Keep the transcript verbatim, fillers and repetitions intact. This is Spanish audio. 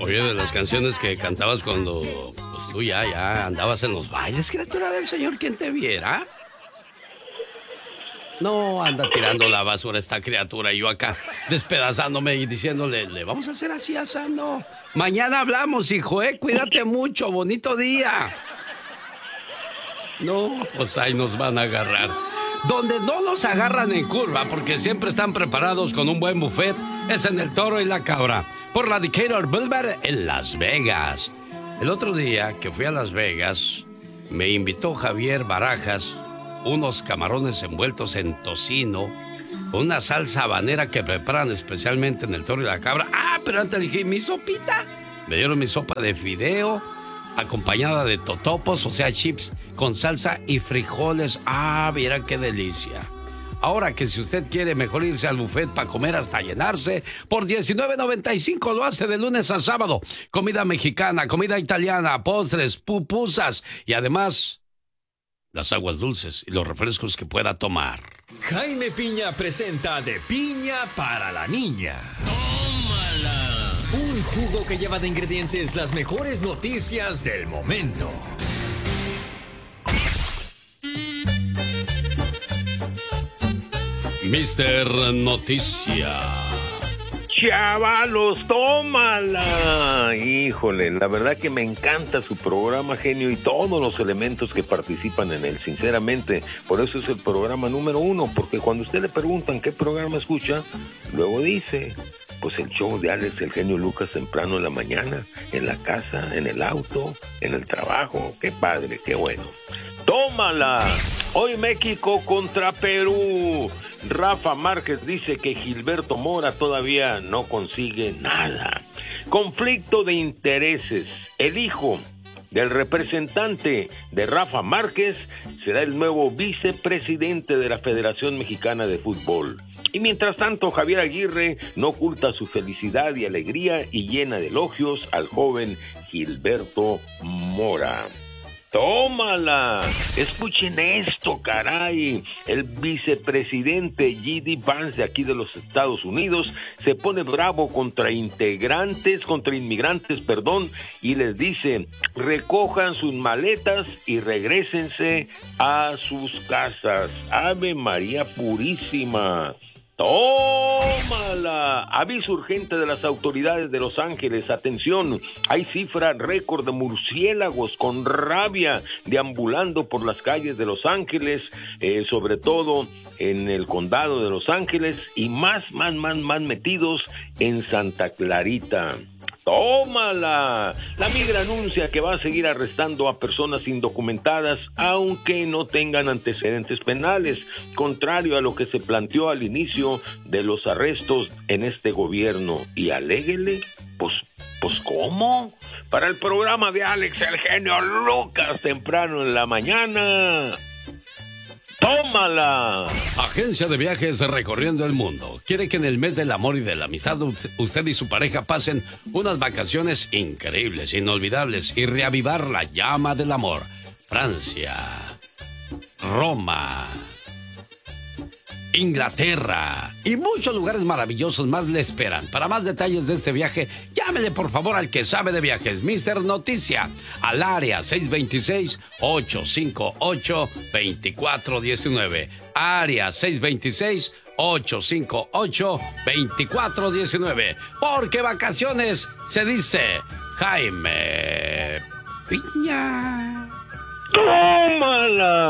Oye, de las canciones que cantabas cuando pues tú ya, ya andabas en los bailes, criatura del Señor, ¿quién te viera? No, anda tirando la basura esta criatura y yo acá despedazándome y diciéndole, le vamos a hacer así asando. Mañana hablamos, hijo, eh, cuídate mucho, bonito día. No, pues ahí nos van a agarrar. Donde no los agarran en curva, porque siempre están preparados con un buen buffet, es en el Toro y la Cabra, por la Decatur Boulevard en Las Vegas. El otro día que fui a Las Vegas, me invitó Javier Barajas unos camarones envueltos en tocino, con una salsa habanera que preparan especialmente en el Toro y la Cabra. Ah, pero antes dije, ¿mi sopita? Me dieron mi sopa de fideo, acompañada de totopos, o sea, chips con salsa y frijoles. Ah, mira qué delicia. Ahora que si usted quiere mejor irse al buffet para comer hasta llenarse, por diecinueve noventa y cinco lo hace de lunes a sábado. Comida mexicana, comida italiana, postres, pupusas y además las aguas dulces y los refrescos que pueda tomar. Jaime Piña presenta De Piña para la Niña. ¡Tómala! Un jugo que lleva de ingredientes las mejores noticias del momento. mister Noticia. Chavalos, tómala. Híjole, la verdad que me encanta su programa, genio, y todos los elementos que participan en él, sinceramente. Por eso es el programa número uno, porque cuando usted le preguntan qué programa escucha, luego dice, pues el show de Alex, el genio Lucas, temprano en la mañana, en la casa, en el auto, en el trabajo. Qué padre, qué bueno. ¡Tómala! Hoy México contra Perú. Rafa Márquez dice que Gilberto Mora todavía no consigue nada. Conflicto de intereses. El hijo del representante de Rafa Márquez será el nuevo vicepresidente de la Federación Mexicana de Fútbol. Y mientras tanto, Javier Aguirre no oculta su felicidad y alegría y llena de elogios al joven Gilberto Mora. ¡Tómala! Escuchen esto, caray. El vicepresidente J D Vance de aquí de los Estados Unidos se pone bravo contra integrantes, contra inmigrantes, perdón, y les dice, recojan sus maletas y regrésense a sus casas. ¡Ave María Purísima! ¡Tómala! Aviso urgente de las autoridades de Los Ángeles. Atención, hay cifra récord de murciélagos con rabia deambulando por las calles de Los Ángeles, eh, sobre todo en el condado de Los Ángeles, y más, más, más, más metidos en Santa Clarita. ¡Tómala! La migra anuncia que va a seguir arrestando a personas indocumentadas, aunque no tengan antecedentes penales, contrario a lo que se planteó al inicio de los arrestos en este gobierno. Y aléguele, pues, pues, ¿cómo? Para el programa de Alex, el genio Lucas, temprano en la mañana. ¡Tómala! Agencia de viajes recorriendo el mundo. Quiere que en el mes del amor y de la amistad usted y su pareja pasen unas vacaciones increíbles, inolvidables y reavivar la llama del amor. Francia, Roma, Inglaterra y muchos lugares maravillosos más le esperan. Para más detalles de este viaje, llámele por favor al que sabe de viajes, mister Noticia, al área seis dos seis, ocho cinco ocho, dos cuatro uno nueve. Área seis dos seis, ocho cinco ocho, dos cuatro uno nueve. Porque vacaciones se dice Jaime Piña. ¡Tómala!